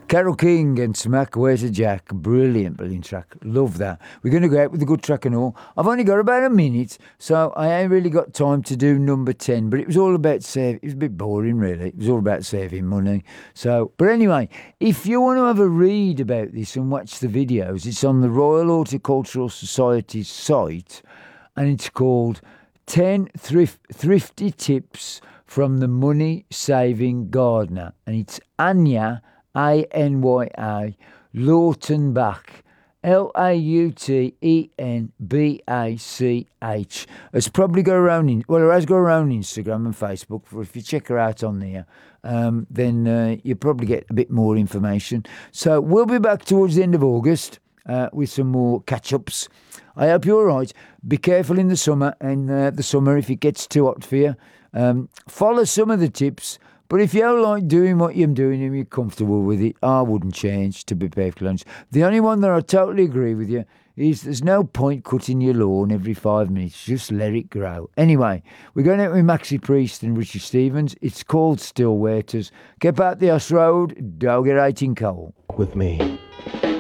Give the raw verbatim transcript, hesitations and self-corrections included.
Carol King and Smack, Where's a Jack? Brilliant, brilliant track. Love that. We're going to go out with a good track and all. I've only got about a minute, so I ain't really got time to do number ten, but it was all about saving. It was a bit boring, really. It was all about saving money. So, but anyway, if you want to have a read about this and watch the videos, it's on the Royal Horticultural Society's site, and it's called ten Thrift, Thrifty Tips from the Money Saving Gardener. And it's Anya, A N Y A, Lautenbach, L A U T E N B A C H. It's probably got around, in, well, it has got around Instagram and Facebook. For if you check her out on there, um, then uh, you'll probably get a bit more information. So we'll be back towards the end of August uh, with some more catch-ups. I hope you're all right. Be careful in the summer, and uh, the summer, if it gets too hot for you, um, follow some of the tips. But if you don't like doing what you're doing and you're comfortable with it, I wouldn't change, to be perfectly honest. The only one that I totally agree with you is there's no point cutting your lawn every five minutes. Just let it grow. Anyway, we're going out with Maxi Priest and Richie Stevens. It's called Still Waters. Get back the Oss Road, don't get out in coal. With me.